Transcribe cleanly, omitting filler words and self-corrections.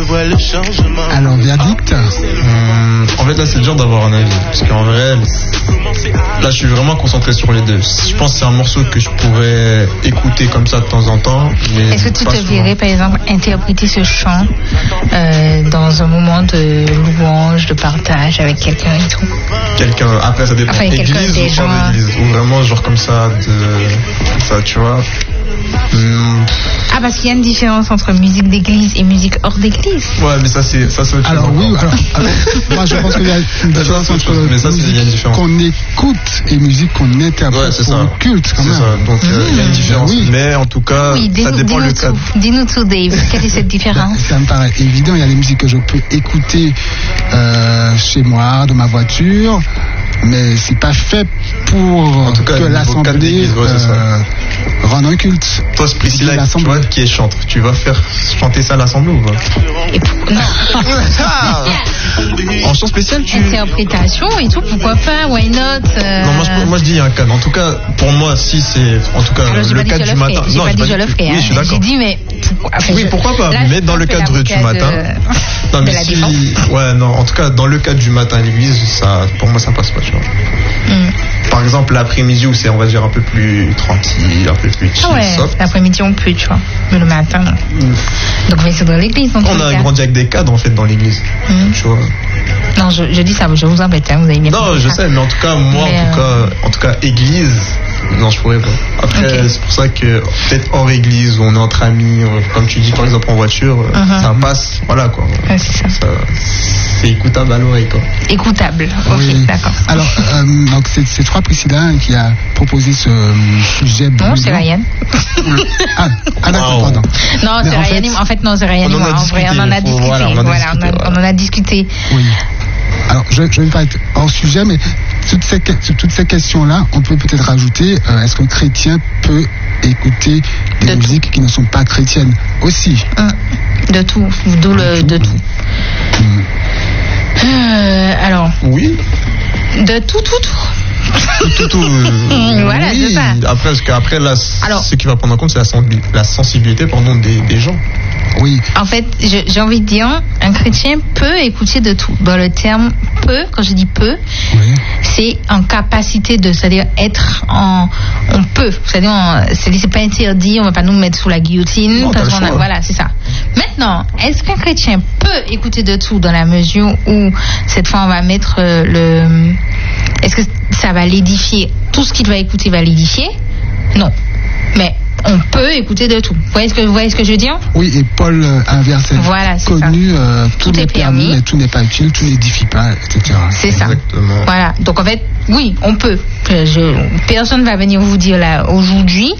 Alors, verdict? En fait, là, c'est dur d'avoir un avis. Parce qu'en vrai, là, je suis vraiment concentré sur les deux. Je pense que c'est un morceau que je pourrais écouter comme ça de temps en temps. Mais est-ce que tu te verrais, par exemple, interpréter ce chant dans un moment de louange, de partage avec quelqu'un et tout? Quelqu'un, après, ça dépend. Enfin, église ou gens... hors église. Ou vraiment, genre comme ça, tu vois. Ah, parce qu'il y a une différence entre musique d'église et musique hors d'église. Ouais, mais ça c'est autre chose. Alors oui, moi je pense qu'il y a une différence entre musique qu'on écoute et musique qu'on interprète pour le culte quand même. C'est ça, donc il y a une différence. Oui. Mais en tout cas, ça dépend le cadre. Dis-nous tout, Dave, quelle est cette différence? Ça me paraît évident, il y a des musiques que je peux écouter chez moi, dans ma voiture, mais c'est pas fait pour en tout cas, que l'assemblée rende un culte. Toi, Priscilla, tu vois, qui est chante, tu vas faire chanter ça à l'assemblée ou pas? En chant spécial, interprétation et tout, pourquoi pas? Why not? Non, moi je dis il y a un cadre. En tout cas, pour moi, si c'est en tout cas le cadre du matin. Non, j'ai pas dit je le ferai. Oui, je suis d'accord. J'ai dit mais oui, pourquoi pas? Mais dans le cadre du matin. Non, mais si. Ouais, non. En tout cas, dans le cadre du matin à l'église, ça, pour moi, ça passe pas, tu vois. Par exemple, l'après-midi où c'est, on va dire, un peu plus tranquille, un peu plus chill, soft. L'après-midi on peut, tu vois, mais le matin. Donc on va essayer dans l'église. On a grandi avec des cadres en fait dans l'église, tu vois. Non, je dis ça, je vous embête, hein, vous avez bien. Non, je sais, mais en tout cas, moi, en tout cas, église. Non, je pourrais pas. Après, c'est pour ça que peut-être hors église où on est entre amis, comme tu dis par exemple en voiture, ça passe, voilà quoi. C'est ça. C'est écoutable à l'oreille quoi. Écoutable, ok, oui. D'accord. Alors, donc c'est toi Priscilla qui a proposé ce sujet. Non, c'est Ryan. D'accord, pardon. Non, c'est Ryan. En fait, non, c'est Ryan. En vrai, on en a discuté. On en a discuté. Oui. Alors, je ne vais pas être hors sujet, mais toutes ces questions-là, on peut peut-être rajouter, est-ce qu'un chrétien peut écouter des musiques qui ne sont pas chrétiennes aussi? De tout, de tout. Alors. Oui. De tout. Voilà, oui. C'est ça. Après, parce qu'après, là, ce qui va prendre en compte, c'est la sensibilité des gens. Oui. En fait, j'ai envie de dire, un chrétien peut écouter de tout. Dans le terme peut, quand je dis peut, c'est en capacité de, c'est-à-dire être en, on peut, c'est-à-dire c'est pas interdit, on va pas nous mettre sous la guillotine, non, parce qu'on a, voilà, c'est ça. Maintenant, est-ce qu'un chrétien peut écouter de tout dans la mesure où cette fois on va mettre est-ce que ça va l'édifier? Tout ce qu'il va écouter va l'édifier? Non. Mais on peut écouter de tout. Vous voyez ce que je veux dire? Oui, et Paul a un verset connu, tout est permis, mais tout n'est pas utile, tout n'édifie pas, etc. C'est ça. Exactement. Voilà. Donc en fait, oui, on peut. Personne ne va venir vous dire là aujourd'hui